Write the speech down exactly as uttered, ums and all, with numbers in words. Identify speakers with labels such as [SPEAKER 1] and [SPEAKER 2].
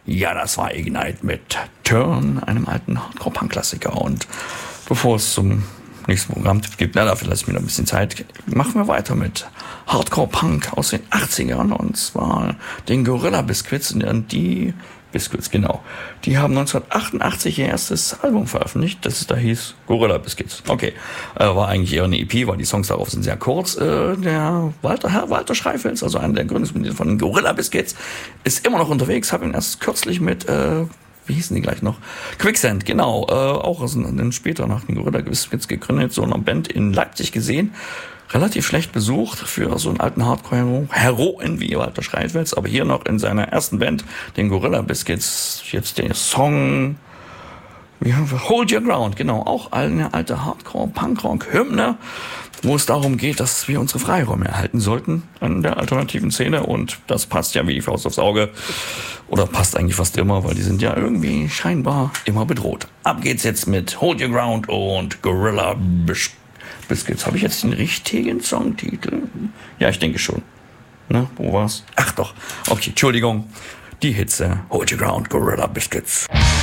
[SPEAKER 1] Ja, das war Ignite mit Turn, einem alten Hardcore-Punk-Klassiker. Und bevor es zum nächsten Programm gibt, na, dafür lasse ich mir noch ein bisschen Zeit, machen wir weiter mit Hardcore-Punk aus den achtzigern. Und zwar den Gorilla Biscuits. Und die Biscuits, genau. Die haben neunzehnhundertachtundachtzig ihr erstes Album veröffentlicht, das da hieß Gorilla Biscuits. Okay, äh, war eigentlich eher eine E P, weil die Songs darauf sind sehr kurz. Äh, der Walter, Herr Walter Schreifels, also einer der Gründungsmitglieder von Gorilla Biscuits, ist immer noch unterwegs. Habe ihn erst kürzlich mit, äh, wie hießen die gleich noch? Quicksand, genau, äh, auch aus einem, später nach den Gorilla Biscuits gegründet, so einer Band in Leipzig gesehen. Relativ schlecht besucht für so einen alten Hardcore-Heroen wie Walter Schreifels, aber hier noch in seiner ersten Band, den Gorilla Biscuits, jetzt der Song, wie haben wir, Hold Your Ground, genau, auch eine alte Hardcore-Punkrock-Hymne, wo es darum geht, dass wir unsere Freiräume erhalten sollten an der alternativen Szene, und das passt ja wie die Faust aufs Auge, oder passt eigentlich fast immer, weil die sind ja irgendwie scheinbar immer bedroht. Ab geht's jetzt mit Hold Your Ground und Gorilla Biscuits. Biscuits. Habe ich jetzt den richtigen Songtitel? Ja, ich denke schon. Ne, wo war's? Ach doch. Okay, Entschuldigung. Die Hitze. Hold Your Ground, Gorilla Biscuits.